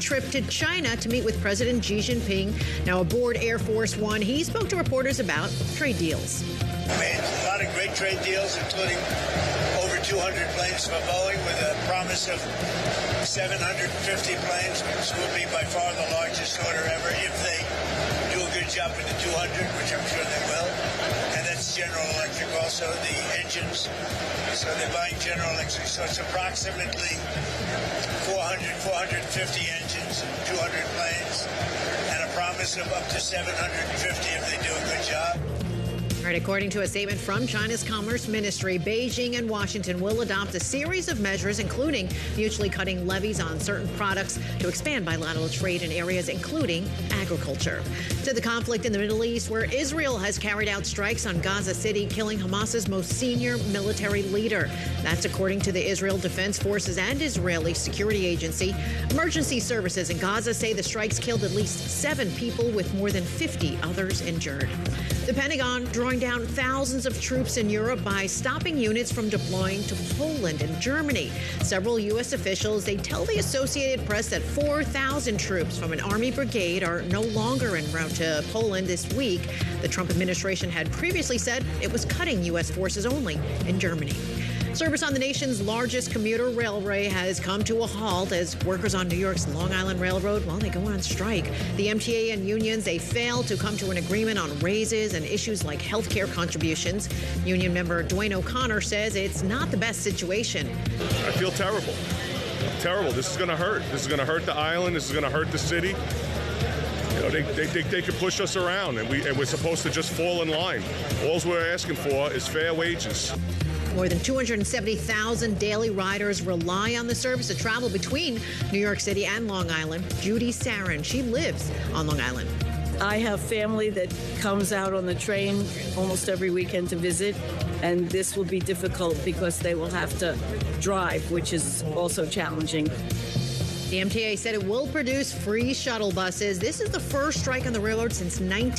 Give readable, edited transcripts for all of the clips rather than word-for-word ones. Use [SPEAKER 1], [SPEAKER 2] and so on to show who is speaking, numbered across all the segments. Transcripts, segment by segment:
[SPEAKER 1] trip to China to meet with President Xi Jinping. Now aboard Air Force One, he spoke to reporters about trade deals.
[SPEAKER 2] We made a lot of great trade deals, including over 200 planes for Boeing with a promise of 750 planes, which will be by far the largest order ever if they do a good job with the 200, which I'm sure they will. And that's General Electric also, the engines. So they're buying General Electric. So it's approximately 450 engines and 200 planes and a promise of up to 750 if they do a good job.
[SPEAKER 1] All right, according to a statement from China's Commerce Ministry, Beijing and Washington will adopt a series of measures, including mutually cutting levies on certain products to expand bilateral trade in areas including agriculture. To the conflict in the Middle East, where Israel has carried out strikes on Gaza City, killing Hamas's most senior military leader. That's according to the Israel Defense Forces and Israeli Security Agency. Emergency services in Gaza say the strikes killed at least 7 people, with more than 50 others injured. The Pentagon drawing down thousands of troops in Europe by stopping units from deploying to Poland and Germany. Several U.S. officials, they tell the Associated Press that 4,000 troops from an army brigade are no longer en route to Poland this week. The Trump administration had previously said it was cutting U.S. forces only in Germany. Service on the nation's largest commuter railway has come to a halt as workers on New York's Long Island Railroad, well, they go on strike. The MTA and unions, they failed to come to an agreement on raises and issues like health care contributions. Union member Dwayne O'Connor says it's not the best situation.
[SPEAKER 3] I feel terrible. Terrible. This is going to hurt. This is going to hurt the island. This is going to hurt the city. You know, they could push us around, and we're supposed to just fall in line. All we're asking for is fair wages.
[SPEAKER 1] More than 270,000 daily riders rely on the service to travel between New York City and Long Island. Judy Sarin, she lives on Long Island.
[SPEAKER 4] I have family that comes out on the train almost every weekend to visit, and this will be difficult because they will have to drive, which is also challenging.
[SPEAKER 1] The MTA said it will produce free shuttle buses. This is the first strike on the railroad since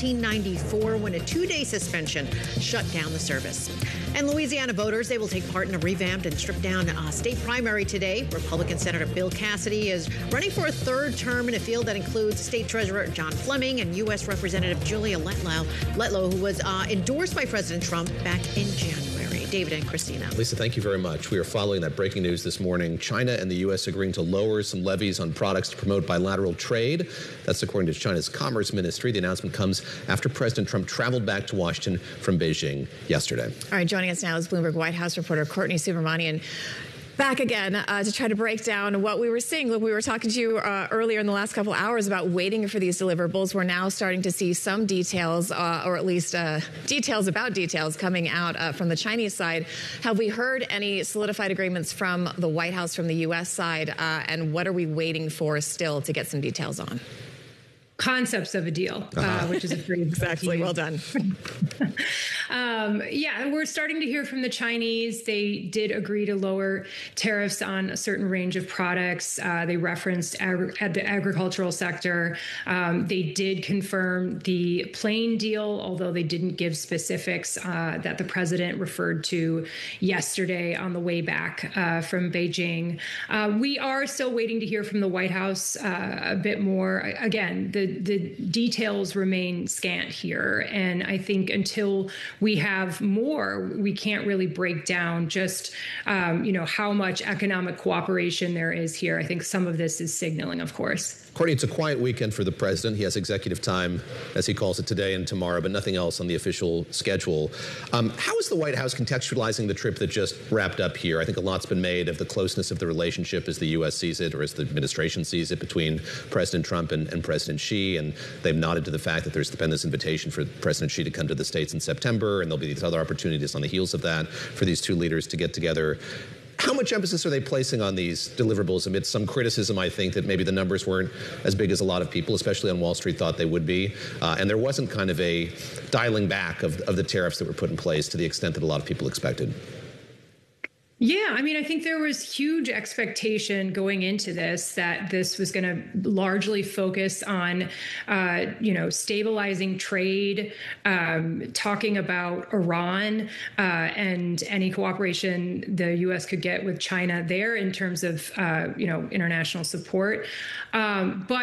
[SPEAKER 1] 1994, when a 2-day suspension shut down the service. And Louisiana voters, they will take part in a revamped and stripped down state primary today. Republican Senator Bill Cassidy is running for a 3rd term in a field that includes State Treasurer John Fleming and U.S. Representative Julia Letlow, who was endorsed by President Trump back in January. David and Christina.
[SPEAKER 5] Lisa, thank you very much. We are following that breaking news this morning. China and the U.S. agreeing to lower some levies on products to promote bilateral trade. That's according to China's Commerce Ministry. The announcement comes after President Trump traveled back to Washington from Beijing yesterday.
[SPEAKER 6] All right, joining us now is Bloomberg White House reporter Courtney Subramanian. Back again to try to break down what we were seeing. Look, we were talking to you earlier in the last couple hours about waiting for these deliverables. We're now starting to see some details, or at least details about details coming out from the Chinese side. Have we heard any solidified agreements from the White House, from the U.S. side? And what are we waiting for still to get some details on?
[SPEAKER 7] Concepts of a deal, which is a pretty
[SPEAKER 6] exactly well done.
[SPEAKER 7] Yeah, we're starting to hear from the Chinese. They did agree to lower tariffs on a certain range of products. They referenced the agricultural sector. They did confirm the plane deal, although they didn't give specifics that the president referred to yesterday on the way back from Beijing. We are still waiting to hear from the White House a bit more. Again, the details remain scant here. And I think until we have more, we can't really break down just, how much economic cooperation there is here. I think some of this is signaling, of course.
[SPEAKER 5] Courtney, it's a quiet weekend for the president. He has executive time, as he calls it, today and tomorrow, but nothing else on the official schedule. How is the White House contextualizing the trip that just wrapped up here? I think a lot's been made of the closeness of the relationship as the U.S. sees it, or as the administration sees it, between President Trump and President Xi. And they've nodded to the fact that there's been this invitation for President Xi to come to the States in September, and there'll be these other opportunities on the heels of that for these two leaders to get together. How much emphasis are they placing on these deliverables amidst some criticism, I think, that maybe the numbers weren't as big as a lot of people, especially on Wall Street, thought they would be? And there wasn't kind of a dialing back of the tariffs that were put in place to the extent that a lot of people expected.
[SPEAKER 7] Yeah, I mean, I think there was huge expectation going into this that this was going to largely focus on, stabilizing trade, talking about Iran and any cooperation the U.S. could get with China there in terms of, international support. But